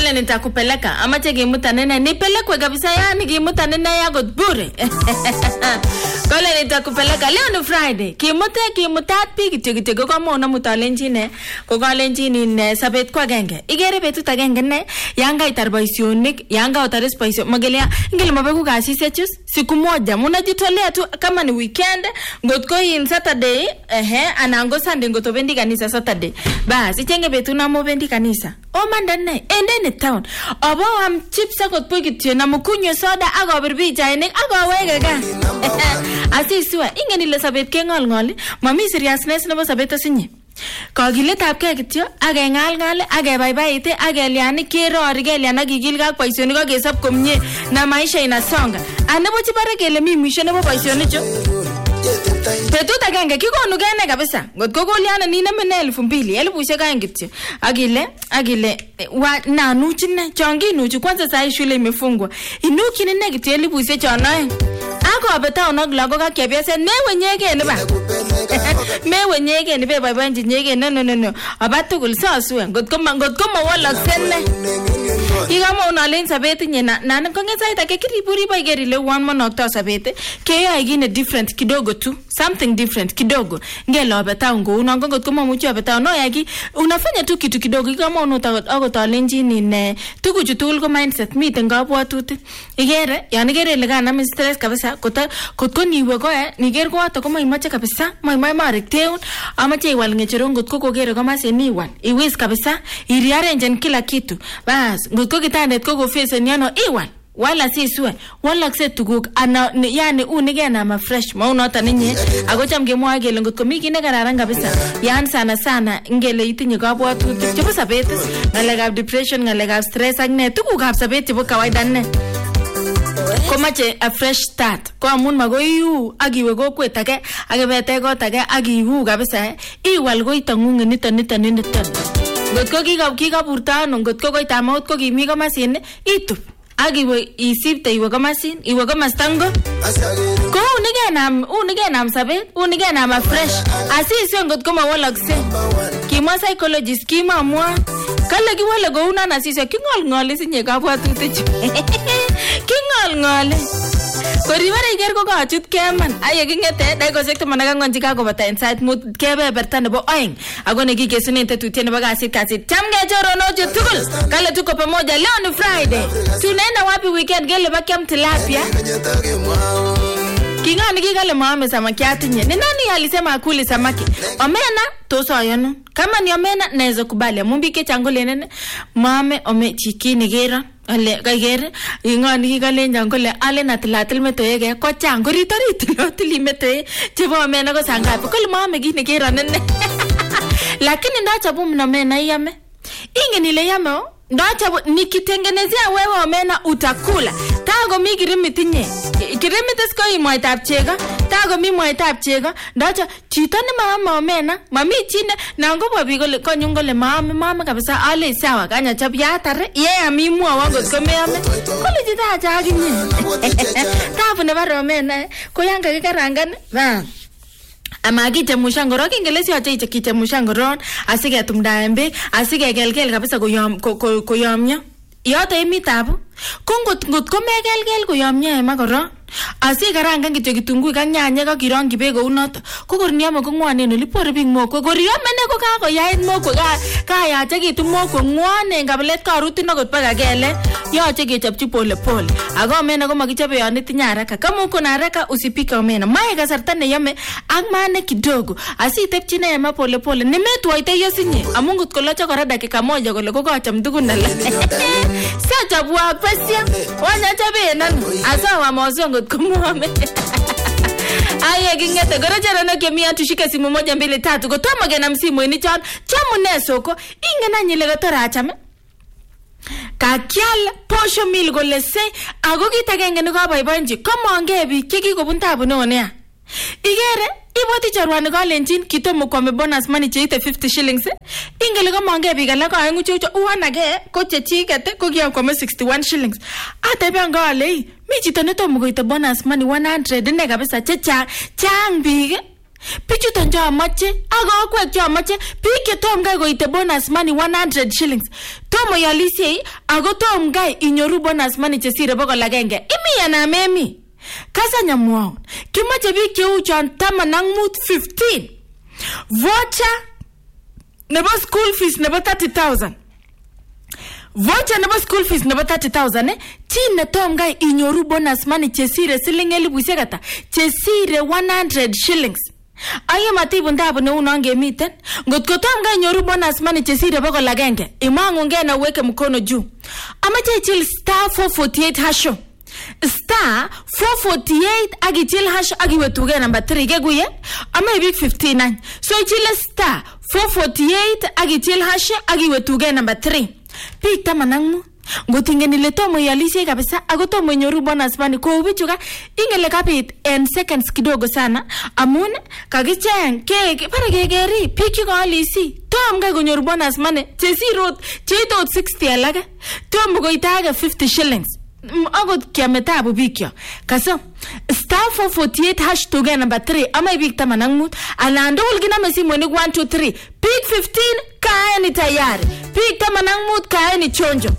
kole nitakupeleka ama chekimuta nene nipelekwe kabisa yani kimuta nene yako bure. Kole nitakupeleka leo ni Friday. Kimutat pik kityo kama unamutolenjine kokalenjini sabet kwa genge. Igere betut agenge ne yanga itar boisionik, yanga utaris boisio magelea ngile mabeku kasisi chus siku moja mnajitolea tu kama ni weekend ngotko in Saturday anango Sunday ngotobendi kanisa Saturday. Bas ichenge betu na mobendi kanisa. O mandane endene town. Obo am chips akot po kityo na mukunyo soda akobir pichainik akoweke ka. Asiswa ingeni ile sabet kengol mami seriousness nebo sabet asinye. Kagiletab ke kityo agengal agebaibaite ageliani kerori geliana gigil ga boisionik agesop komie na maisha inasonga. Anebo chibare kele mi mwisho nebo boisionicho. Betut agenge kikonu gene kabisa. Ngotko koliana ni nemene 2000 kityo. Agile wa nanuchine chonginuchu kwanza saa shule imefungwa. Inuki nene kityo 2000 chonoe. Ako beta onog lago ka kebiase mewe nyege ne ba. Mewe nyege ne be baibanji nyege no. Abatugul saswe ngotko mawalaksene. Igamo unalen sabet nyena nan kongeza itake kiriburi ba igerile one monokto sabet. Keyo igine different kidogo tu. Something different kidogo. Ngelo beta ngo unango ngotko mamuchi beta no yaki unafanya tu kitu kidogo igamo unotalenji ne tuguchu tugul ko mindset miten kabwatutik. Igere yani gere le kana stress kabisa kotko niwe ko niger ko ato ko maimache kabisa marekteun amache iwal ngechero ngotko kokere kama seniwal iwis kabisa iriarrange kila kitu bas ngotko kitandet ko face niano iwal wala siswe wala kse tuguk ana yani unige na ma fresh maunota ninye agocham gemwa gele ngotko mi kine kararan kabisa yan sana ngele itinye kabwatutik chebo sabet ngalekab depression ngalekab stress ak ne tugukab sabet chebo kawaida ne komache a fresh start ko amun magoiu agiwe kokwet age agebete got age agiu kabisa iwal goitangung niton ngotko kikaburtano ngotko koitamot ko kimi komasin itup agiwe isipte iwe komasin iwe komastango ko unige nam sabet unige nam a fresh asisi ngotko mawalakse kimo psychologist kimo amwa kale kiwale go una nasisi kingol sinye kabwatutik kingol koribare iger ko kachut keman aye kingete dai ko sekte managangon chikakobata inside mood kebeberta nebo oeng agone kikesunen tetutiet nebo kasit chamge choronoje tugul kale tuko pamoja leo ni Friday tunaenda wapi weekend gele bakiam tilapia kingani kikale maame samaki atinye ni nani alisema akuli samaki omena tosoyono kama ni omena naweza kubali mumbike changole nene maame ome chikini gera ale kagere ingani kikalenja ngole ale natlatil metoyege ko chango ritori metoye chebo omena ko sangapi kole maame kini gera nene lakini ndachabu mnomena yame ingeni le yame ndachabu nikitengenezea wewe omena utakula tago mi kirimitinye kirimites ko imwaitab chego tago mi mwaitab chego ndacha chito ne mama omena mami chine nangobo bigole konyungole mama kabisa ale sawa kanya chap yatare ye ami mwa ngotko meame kole chita chaginye tabu ne baro omena ko yanga kikarangan ba amagi chemusha ngoro kingelesi ache kichemusha ngoron asige tumdaembe asige gelgel kabisa koyomnya yote imitabu kongot komegelgel koyomnya magoro asigaranga kityo kitunguu ka nyanya ka kirongi beko unoto kokorniamo ko ngwane no lipore bing moko koriomene ko kakoyait moko ka yache kitu moko ngwane ngablet karuti no got paga gele yache kechapchi pole ako omena ko makichobe yon itinye haraka kama uko na haraka usipike omena mae kasarta ne yome ak mane kidogo asitepchine yema pole nimetwaite yosinye amungut kolocha kora dakika moja kole ko kacham tugun ala sacha bwa pasia wanya chabe nan asawa mozongo kumwame aye kingete gorojera na kemia tushike simu 1 2 3 gotoma gena msimu ni chan chamune soko ingena nyile gotora achame kakial posho mil golese ago kitagenge ni ko boibonji komonge biik chekikobun tabu neonea igere iboti chorwani kalenjin kitomo kwame bonus money cheite 50 shillings ingele komonge biik alak aengu chucho uanage ko chechiket ko kiakwame 61 shillings atebe ngale mi chito netomo koite bonus money 100 ne kabisa chang biik Pichuton chomoche ak akwek chomoche biik chetom kai koite bonus money 100 shillings. Tomo yalisye ako tom kai inyoru bonus money chesire 100. Imi anamemi. Kasa nyamwao. Kimoche biik cheu chon 15 voucher nebo school fees nebo 30,000. Voucher nebo school fees nebo 30,000 chi netom kai inyoru bonus money chesire siling 1000 chesire 100 shillings. Aye matibu ndabu ne uno ngemiten. Ngotko tom kai inyoru bonus money chesire 100 imangunge na uweke mkono juu. Amache ichil star 448 hasho. Star 448 agichil hash agiwetuge number 3 keguye ama ibik 59. So ichile star 448 agichil hash agiwetuge number 3. Pik tamanangmu ngotingeni ile tomo yalisye kabisa ako tomo nyoru bonus money ko ubichuka ingele kapit en seconds kidogo sana amun kakicheng ke para kegeri piki ko alisi tom ga konyoru bonus money chesirot cheitot 60 alage tom ko itaga 50 shillings agot kiametabu bikyo kaso star 448 hash to get number 3 ama ibik tamanangmut alando ulgina mesimo ni 1 2 3 pick 15 kaeni tayari pick tamanangmut kaeni chonjo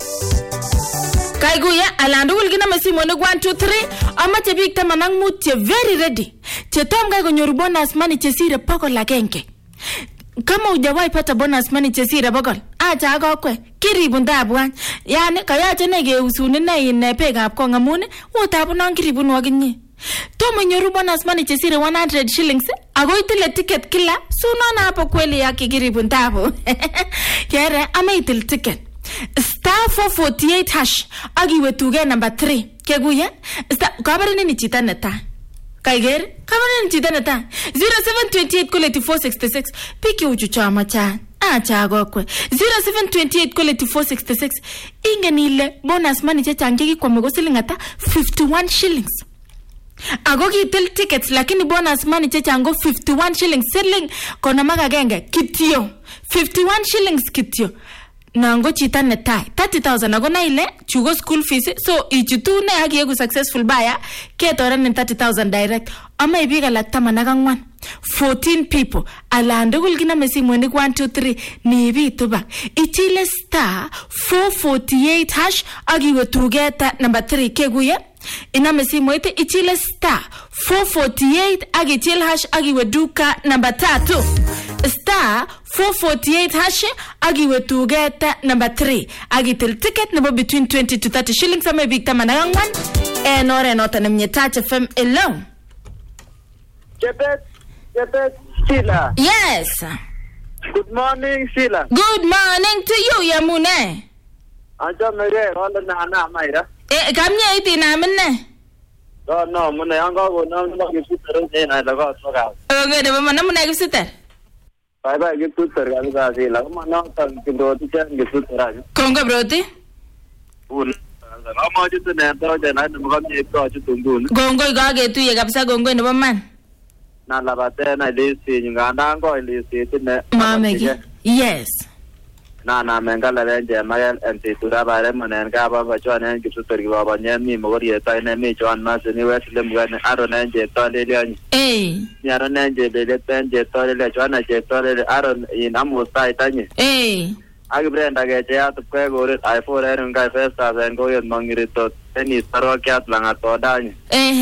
kaiguya alando ulgina mesimo ni 1 2 3 ama che pick tamanangmut che very ready che tom ga konyoru bonus money che sire poko lagenge. Kama hujawahi pata bonus money chesire 100 acha akokwe kiribun tabuan yani kayache negeusuni na ine pekab ko ngamun wotabu non kiribun waginye tomo nyoru bonus money chesire 100 shillings ako itile ticket kila suno hapo kweli yake kiribun tabu kere ama itil ticket star 448 hash agiwetuge number 3 keguye kabari nini chita neta Kaiger, kamanin chita neta 0728 kuleti 466 piki uchucha machan acha agokwe 0728 kuleti 466 ingenile bonus money chechange kikwame ko siling ata 51 shillings. Ago kitil tickets lakini bonus money chechango 51 shillings siling kona magagenge kitio 51 shillings kitio. Nango chita netai 30,000 ago na ile chugo school fees so ichutu ne agiegu successful buyer ketore ni 30,000 direct ama ibiga la 14 14 people alando gulgina mesimu ni 1 2 3 ni bitu ba ichile star 448 hash agiwe tugeta number 3 keguye ina mesimu ite ichile star 448 agichil hash agiwe duka number 3 star 448 hash agiwe tugeta number 3 agitil ticket number between 20 to 30 shillings ama big tamanangwan enore nota na mnyetache FM alone. Chebet Sheila. Yes. Good morning Sheila. Good morning to you Yamune. Aja mere ronda na ana maira. Kamye iti namin ne. No muna yanga go na gipsuter ne na laga soga. Okay, de mama muna gipsuter. Bye gipsuter ga Sheila. Mana tan kindo ti chan gipsuter. Kongo broti. Ul. Ama jitu ne to jana ne mo ni to jitu ndun. Gongo ga ge tu ye kabisa gongo ne man. Na labate na lisi nganda ngo lisi tine. Mamegi. Yes. Na mengala lenje magal enti tura bare manen ga baba chone gipsuter gi baba nyemi mo gori ta ne mi chon ma se ni wesle mgane aro nje to le le. Nyaro nje le penje to le chona je to le aro in amusta itanye. Agi brenda ge ya to kwe gore iPhone erun ga festa ben go yon mangirito teni sarwa kyat langa to danye.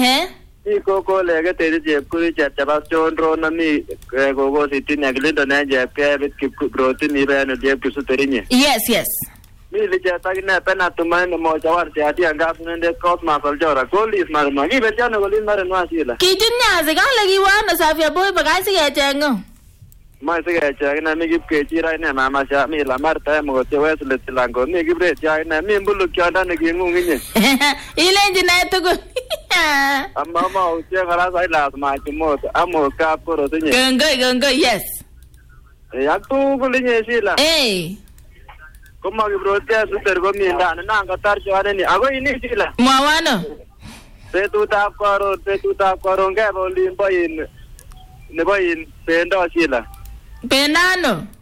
Ko lege teri je kuri chaba chonro na mi go sitin aglindo na je ke bit ki growth ni ben je kusu terinye. Yes. Mi le je ta gina pena tumai no mo jawar je ati anga sunende cross masal jora golis mar ma gi betano golin mar no asila. Kijinya ze ga lagi wana safia boy bagasi ge tengo. Ma se ge cha na mi gi ke chira ne mama sha mi la mar ta mo te wesle tilango mi gi bre cha na mi mbulu kya na ne gi ngunginye. Ile njina tugo. Mama uche ngara sai la ma chimo amo ka poro tinye. Gongo yes. Ya tu gulinye Sheila. Kuma gi bro te su ter go mi ndana na nga tar chwane ni ago ini Sheila. Mwawano. Te tu ta koro nge bo limbo in ne bo in pendo Sheila. Penano.